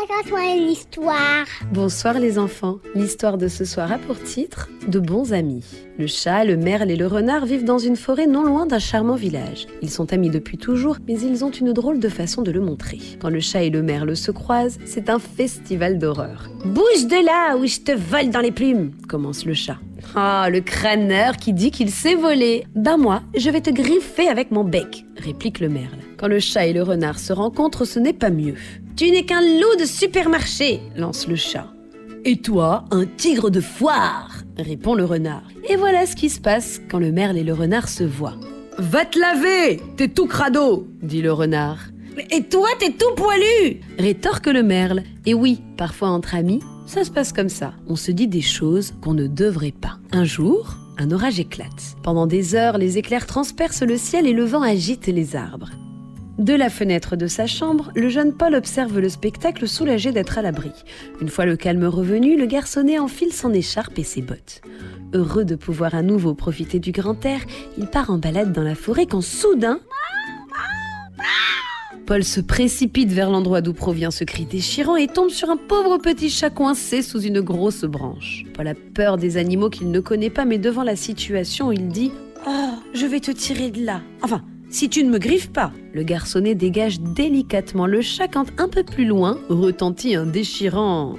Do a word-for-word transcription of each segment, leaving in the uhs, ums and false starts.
Raconte-moi une histoire. Bonsoir les enfants. L'histoire de ce soir a pour titre « De bons amis ». Le chat, le merle et le renard vivent dans une forêt non loin d'un charmant village. Ils sont amis depuis toujours, mais ils ont une drôle de façon de le montrer. Quand le chat et le merle se croisent, c'est un festival d'horreur. « Bouge de là ou je te vole dans les plumes !» commence le chat. « Ah, le crâneur qui dit qu'il sait voler !»« Ben moi, je vais te griffer avec mon bec !» réplique le merle. Quand le chat et le renard se rencontrent, ce n'est pas mieux. « Tu n'es qu'un loup de supermarché !» lance le chat. « Et toi, un tigre de foire !» répond le renard. Et voilà ce qui se passe quand le merle et le renard se voient. « Va te laver, t'es tout crado !» dit le renard. « Et toi, t'es tout poilu !» rétorque le merle. Et oui, parfois entre amis, ça se passe comme ça. On se dit des choses qu'on ne devrait pas. Un jour, un orage éclate. Pendant des heures, les éclairs transpercent le ciel et le vent agite les arbres. De la fenêtre de sa chambre, le jeune Paul observe le spectacle soulagé d'être à l'abri. Une fois le calme revenu, le garçonnet enfile son écharpe et ses bottes. Heureux de pouvoir à nouveau profiter du grand air, il part en balade dans la forêt quand soudain... Paul se précipite vers l'endroit d'où provient ce cri déchirant et tombe sur un pauvre petit chat coincé sous une grosse branche. Paul a peur des animaux qu'il ne connaît pas, mais devant la situation, il dit « Oh, je vais te tirer de là. Enfin, si tu ne me griffes pas !» Le garçonnet dégage délicatement le chat quand un peu plus loin retentit un déchirant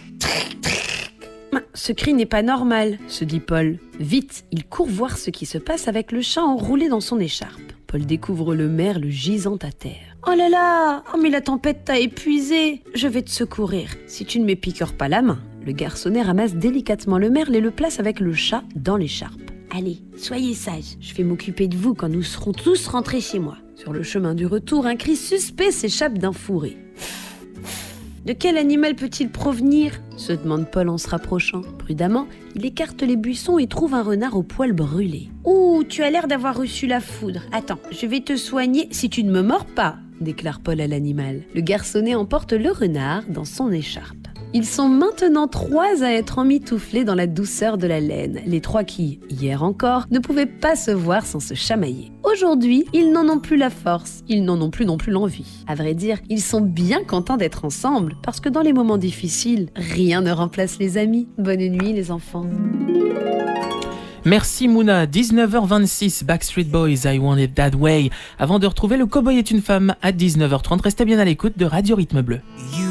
« Ce cri n'est pas normal, se dit Paul. Vite, il court voir ce qui se passe avec le chat enroulé dans son écharpe. Paul découvre le merle gisant à terre. « Oh là là, oh mais la tempête t'a épuisé. Je vais te secourir, si tu ne m'épiqueures pas la main. » Le garçonnet ramasse délicatement le merle et le place avec le chat dans l'écharpe. « Allez, soyez sages, je vais m'occuper de vous quand nous serons tous rentrés chez moi. » Sur le chemin du retour, un cri suspect s'échappe d'un fourré. « De quel animal peut-il provenir ?» se demande Paul en se rapprochant. Prudemment, il écarte les buissons et trouve un renard au poil brûlé. « Ouh, tu as l'air d'avoir reçu la foudre. Attends, je vais te soigner si tu ne me mords pas !» déclare Paul à l'animal. Le garçonnet emporte le renard dans son écharpe. Ils sont maintenant trois à être emmitouflés dans la douceur de la laine. Les trois qui, hier encore, ne pouvaient pas se voir sans se chamailler. Aujourd'hui, ils n'en ont plus la force, ils n'en ont plus non plus l'envie. À vrai dire, ils sont bien contents d'être ensemble, parce que dans les moments difficiles, rien ne remplace les amis. Bonne nuit les enfants. Merci Mouna, dix-neuf heures vingt-six, Backstreet Boys, I Want It That Way. Avant de retrouver Le Cowboy est une femme à dix-neuf heures trente, restez bien à l'écoute de Radio Rythme Bleu. You